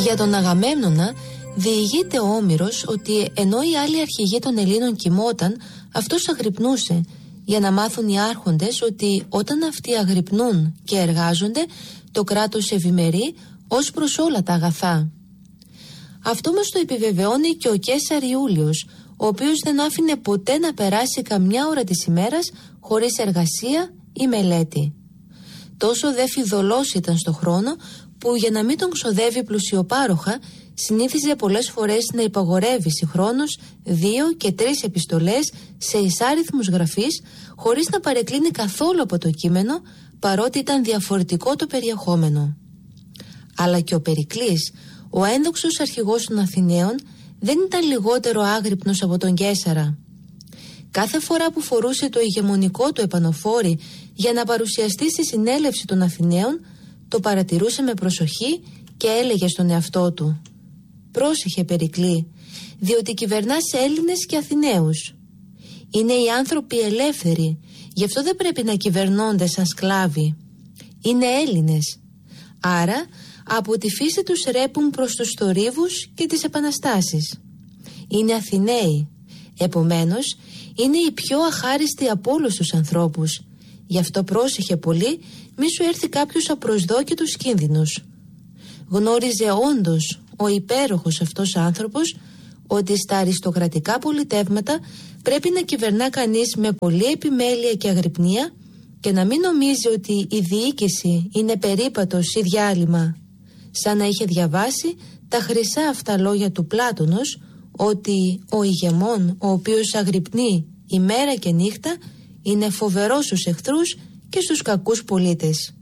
Για τον Αγαμέμνονα διηγείται ο Όμηρος ότι ενώ οι άλλοι αρχηγοί των Ελλήνων κοιμόταν, αυτός αγρυπνούσε, για να μάθουν οι άρχοντες ότι όταν αυτοί αγρυπνούν και εργάζονται, το κράτος ευημερεί ως προς όλα τα αγαθά. Αυτό μας το επιβεβαιώνει και ο Καίσαρ Ιούλιος, ο οποίος δεν άφηνε ποτέ να περάσει καμιά ώρα της ημέρας χωρίς εργασία ή μελέτη. Τόσο δε φιδωλός ήταν στο χρόνο που για να μην τον ξοδεύει πλουσιοπάροχα, συνήθιζε πολλές φορές να υπαγορεύει συγχρόνως 2 και 3 επιστολές σε εισάριθμους γραφείς, χωρίς να παρεκκλίνει καθόλου από το κείμενο, παρότι ήταν διαφορετικό το περιεχόμενο. Αλλά και ο Περικλής, ο ένδοξος αρχηγός των Αθηναίων, δεν ήταν λιγότερο άγρυπνος από τον Καίσαρα. Κάθε φορά που φορούσε το ηγεμονικό του επανοφόρι για να παρουσιαστεί στη συνέλευση των Αθηναίων, το παρατηρούσε με προσοχή και έλεγε στον εαυτό του: «Πρόσεχε, Περικλή, διότι κυβερνάς Έλληνες και Αθηναίους. Είναι οι άνθρωποι ελεύθεροι, γι' αυτό δεν πρέπει να κυβερνώνται σαν σκλάβοι. Είναι Έλληνες, άρα από τη φύση τους ρέπουν προς τους θορύβους και τις επαναστάσεις. Είναι Αθηναίοι, επομένως είναι οι πιο αχάριστοι από όλους τους ανθρώπους. Γι' αυτό πρόσεχε πολύ μη σου έρθει κάποιος απροσδόκητος κίνδυνος». Γνώριζε όντως ο υπέροχος αυτός άνθρωπος ότι στα αριστοκρατικά πολιτεύματα πρέπει να κυβερνά κανείς με πολλή επιμέλεια και αγρυπνία και να μην νομίζει ότι η διοίκηση είναι περίπατος ή διάλειμμα, σαν να είχε διαβάσει τα χρυσά αυτά λόγια του Πλάτωνος, ότι ο ηγεμόν ο οποίος αγρυπνεί ημέρα και νύχτα είναι φοβερός στους εχθρούς και στους κακούς πολίτες.